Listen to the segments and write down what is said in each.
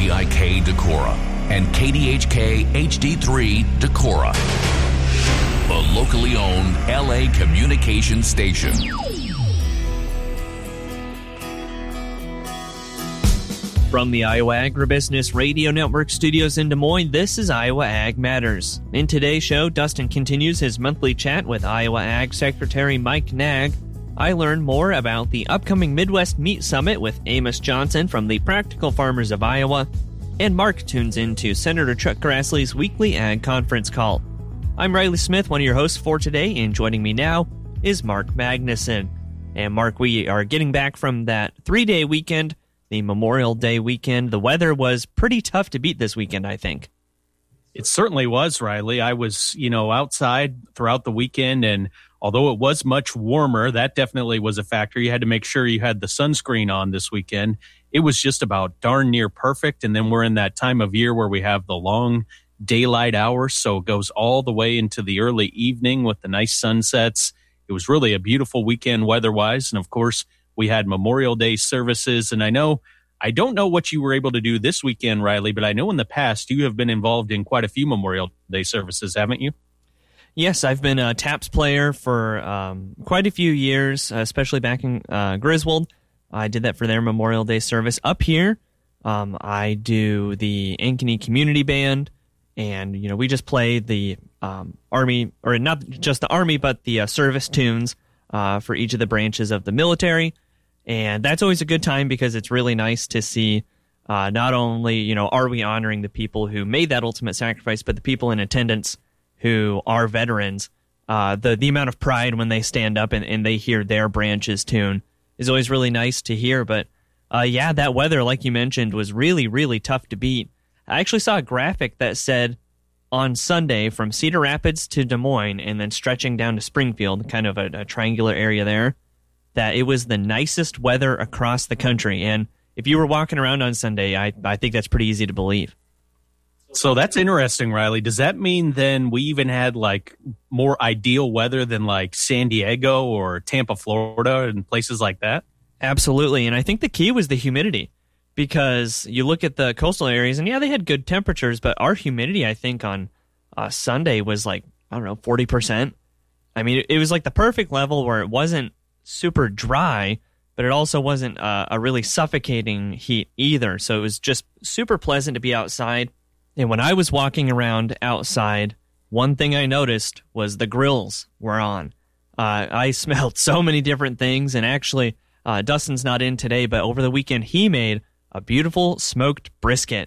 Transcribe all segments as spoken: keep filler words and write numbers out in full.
V I K Decorah and K D H K H D three Decorah, the locally owned L A communication station. From the Iowa Agribusiness Radio Network studios in Des Moines, this is Iowa Ag Matters. In today's show, Dustin continues his monthly chat with Iowa Ag Secretary Mike Nag. I learn more about the upcoming Midwest Meat Summit with Amos Johnson from the Practical Farmers of Iowa. And Mark tunes into Senator Chuck Grassley's weekly Ag Conference call. I'm Riley Smith, one of your hosts for today, and joining me now is Mark Magnuson. And Mark, we are getting back from that three-day weekend, the Memorial Day weekend. The weather was pretty tough to beat this weekend, I think. It certainly was, Riley. I was, you know, outside throughout the weekend, and although it was much warmer, that definitely was a factor. You had to make sure you had the sunscreen on this weekend. It was just about darn near perfect, and then we're in that time of year where we have the long daylight hours, so it goes all the way into the early evening with the nice sunsets. It was really a beautiful weekend weather-wise, and of course, we had Memorial Day services, and I know, I don't know what you were able to do this weekend, Riley, but I know in the past you have been involved in quite a few Memorial Day services, haven't you? Yes, I've been a TAPS player for um, quite a few years, uh, especially back in uh, Griswold. I did that for their Memorial Day service. Up here, um, I do the Ankeny Community Band, and you know we just play the um, Army, or not just the Army, but the uh, service tunes uh, for each of the branches of the military. And that's always a good time because it's really nice to see uh, not only, you know, are we honoring the people who made that ultimate sacrifice, but the people in attendance who are veterans. Uh, the, the amount of pride when they stand up and, and they hear their branch's tune is always really nice to hear. But uh, yeah, that weather, like you mentioned, was really, really tough to beat. I actually saw a graphic that said on Sunday from Cedar Rapids to Des Moines and then stretching down to Springfield, kind of a, a triangular area there, that it was the nicest weather across the country. And if you were walking around on Sunday, I, I think that's pretty easy to believe. So that's interesting, Riley. Does that mean then we even had like more ideal weather than like San Diego or Tampa, Florida, and places like that? Absolutely. And I think the key was the humidity, because you look at the coastal areas and yeah, they had good temperatures, but our humidity, I think on uh, Sunday was like, I don't know, forty percent. I mean, it, it was like the perfect level where it wasn't super dry, but it also wasn't uh, a really suffocating heat either. So it was just super pleasant to be outside. And when I was walking around outside, one thing I noticed was the grills were on. Uh, I smelled so many different things, and actually, uh, Dustin's not in today, but over the weekend he made a beautiful smoked brisket.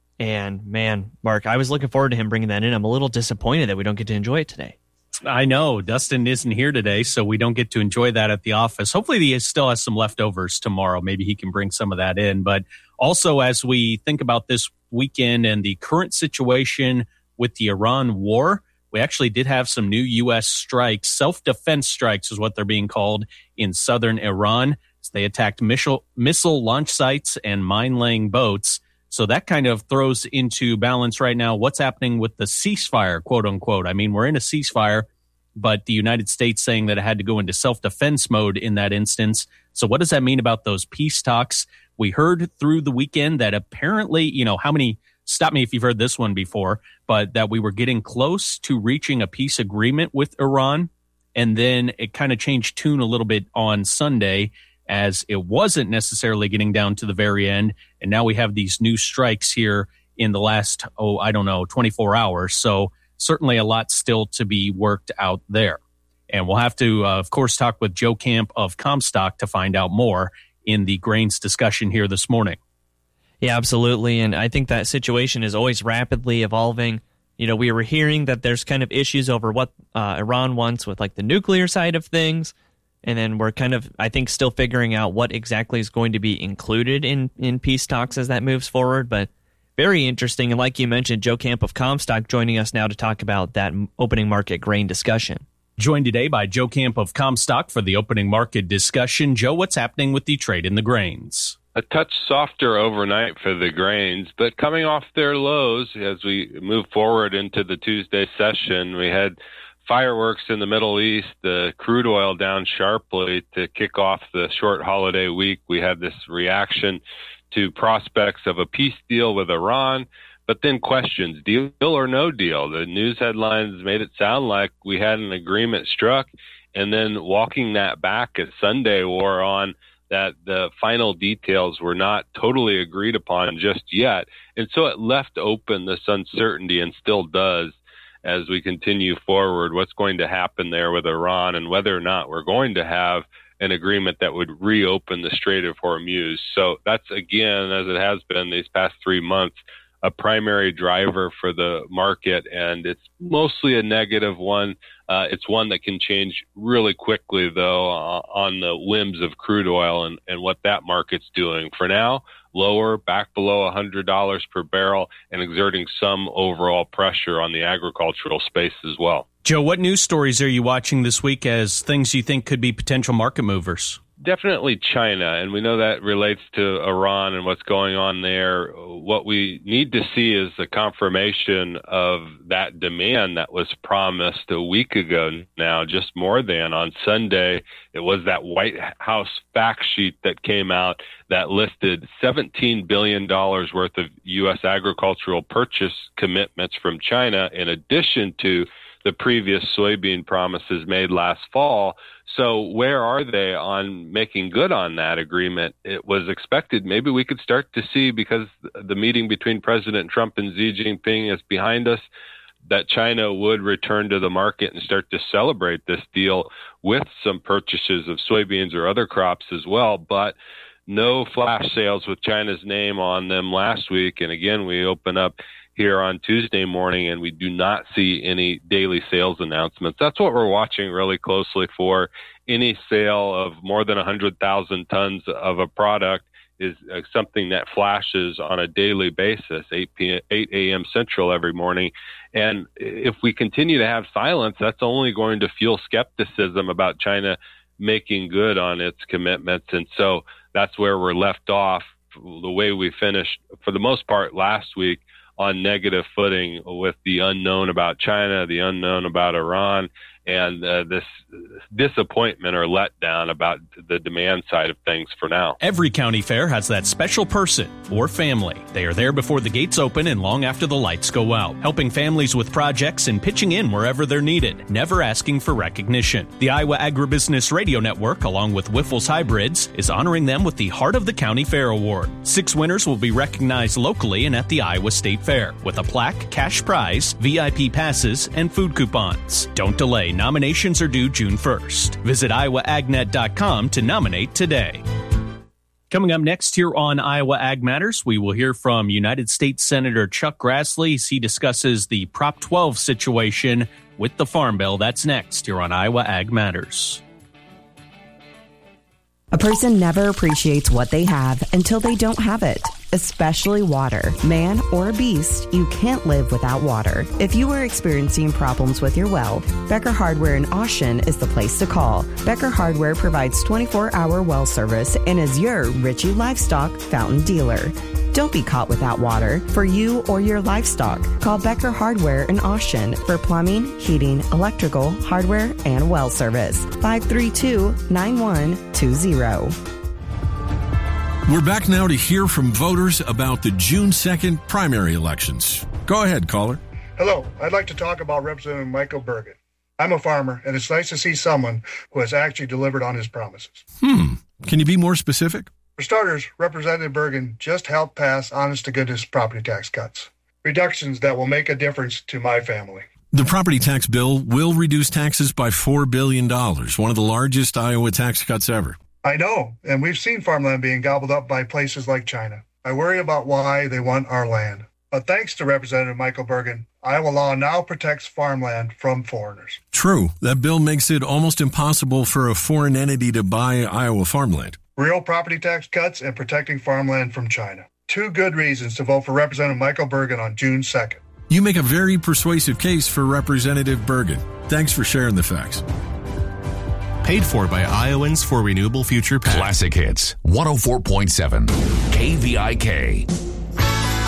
And man, Mark, I was looking forward to him bringing that in. I'm a little disappointed that we don't get to enjoy it today. I know. Dustin isn't here today, so we don't get to enjoy that at the office. Hopefully he still has some leftovers tomorrow. Maybe he can bring some of that in. But also, as we think about this weekend and the current situation with the Iran war, we actually did have some new U S strikes. Self-defense strikes is what they're being called in southern Iran. So they attacked missile, missile launch sites and mine-laying boats. So that kind of throws into balance right now what's happening with the ceasefire, quote unquote. I mean, we're in a ceasefire, but the United States saying that it had to go into self-defense mode in that instance. So what does that mean about those peace talks? We heard through the weekend that apparently, you know, how many, stop me if you've heard this one before, but that we were getting close to reaching a peace agreement with Iran. And then it kind of changed tune a little bit on Sunday, as it wasn't necessarily getting down to the very end. And now we have these new strikes here in the last, oh, I don't know, twenty-four hours. So certainly a lot still to be worked out there. And we'll have to, uh, of course, talk with Joe Camp of Comstock to find out more in the grains discussion here this morning. Yeah, absolutely. And I think that situation is always rapidly evolving. You know, we were hearing that there's kind of issues over what uh, Iran wants with like the nuclear side of things. And then we're kind of, I think, still figuring out what exactly is going to be included in, in peace talks as that moves forward. But very interesting. And like you mentioned, Joe Camp of Comstock joining us now to talk about that opening market grain discussion. Joined today by Joe Camp of Comstock for the opening market discussion. Joe, what's happening with the trade in the grains? A touch softer overnight for the grains, but coming off their lows as we move forward into the Tuesday session, we had fireworks in the Middle East, the crude oil down sharply to kick off the short holiday week. We had this reaction to prospects of a peace deal with Iran, but then questions, deal or no deal. The news headlines made it sound like we had an agreement struck, and then walking that back as Sunday wore on, that the final details were not totally agreed upon just yet. And so it left open this uncertainty, and still does, as we continue forward, what's going to happen there with Iran and whether or not we're going to have an agreement that would reopen the Strait of Hormuz. So that's, again, as it has been these past three months, a primary driver for the market, and it's mostly a negative one. Uh, it's one that can change really quickly, though, uh, on the whims of crude oil and, and what that market's doing. For now, lower, back below one hundred dollars per barrel, and exerting some overall pressure on the agricultural space as well. Joe, what news stories are you watching this week as things you think could be potential market movers? Definitely China, and we know that relates to Iran and what's going on there. What we need to see is the confirmation of that demand that was promised a week ago now, just more than. On Sunday, it was that White House fact sheet that came out that listed seventeen billion dollars worth of U S agricultural purchase commitments from China, in addition to the previous soybean promises made last fall. So where are they on making good on that agreement? It was expected maybe we could start to see, because the meeting between President Trump and Xi Jinping is behind us, that China would return to the market and start to celebrate this deal with some purchases of soybeans or other crops as well. But no flash sales with China's name on them last week. And again, we open up here on Tuesday morning, and we do not see any daily sales announcements. That's what we're watching really closely for. Any sale of more than one hundred thousand tons of a product is uh, something that flashes on a daily basis, eight a.m. Central every morning. And if we continue to have silence, that's only going to fuel skepticism about China making good on its commitments. And so that's where we're left off, the way we finished, for the most part, last week, on negative footing, with the unknown about China, the unknown about Iran, and uh, this disappointment or letdown about the demand side of things for now. Every county fair has that special person or family. They are there before the gates open and long after the lights go out, helping families with projects and pitching in wherever they're needed, never asking for recognition. The Iowa Agribusiness Radio Network, along with Wyffels Hybrids, is honoring them with the Heart of the County Fair Award. Six winners will be recognized locally and at the Iowa State Fair, with a plaque, cash prize, V I P passes, and food coupons. Don't delay. Nominations are due June first. Visit iowa ag net dot com to nominate today. Coming up next here on Iowa Ag Matters, we will hear from United States Senator Chuck Grassley as he discusses the Prop twelve situation with the Farm Bill. That's next here on Iowa Ag Matters. A person never appreciates what they have until they don't have it, especially water. Man or beast, you can't live without water. If you are experiencing problems with your well, Becker Hardware in Austin is the place to call. Becker Hardware provides twenty-four hour well service and is your Ritchie Livestock fountain dealer. Don't be caught without water for you or your livestock. Call Becker Hardware in Austin for plumbing, heating, electrical, hardware, and well service. five three two, nine one two zero. We're back now to hear from voters about the June second primary elections. Go ahead, caller. Hello. I'd like to talk about Representative Michael Bergen. I'm a farmer, and it's nice to see someone who has actually delivered on his promises. Hmm. Can you be more specific? For starters, Representative Bergen just helped pass honest-to-goodness property tax cuts, reductions that will make a difference to my family. The property tax bill will reduce taxes by four billion dollars, one of the largest Iowa tax cuts ever. I know, and we've seen farmland being gobbled up by places like China. I worry about why they want our land. But thanks to Representative Michael Bergen, Iowa law now protects farmland from foreigners. True. That bill makes it almost impossible for a foreign entity to buy Iowa farmland. Real property tax cuts and protecting farmland from China. Two good reasons to vote for Representative Michael Bergen on June second. You make a very persuasive case for Representative Bergen. Thanks for sharing the facts. Paid for by Iowans for Renewable Future PAC. Classic Hits, one oh four point seven, K V I K.